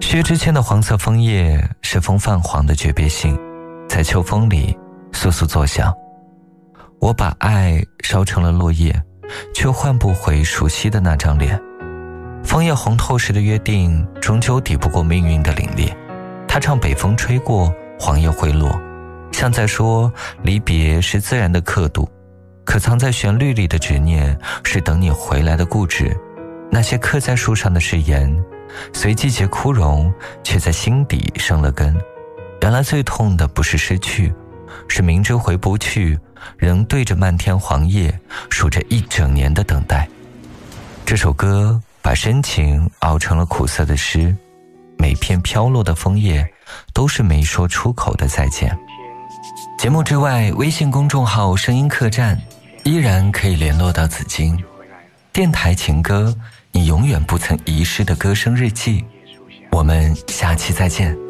薛之谦的黄色枫叶是风泛黄的诀别性，在秋风里簌簌作响。我把爱烧成了落叶，却换不回熟悉的那张脸。枫叶红透时的约定终究抵不过命运的凛冽。他唱北风吹过，黄叶会落，像在说离别是自然的刻度，可藏在旋律里的执念是等你回来的固执。那些刻在树上的誓言随季节枯荣，却在心底生了根。原来最痛的不是失去，是明知回不去，仍对着漫天黄叶数着一整年的等待。这首歌把深情熬成了苦涩的诗，每片飘落的枫叶都是没说出口的再见。节目之外，微信公众号声音客栈依然可以联络到紫金。电台情歌，你永远不曾遗失的歌声日记。我们下期再见。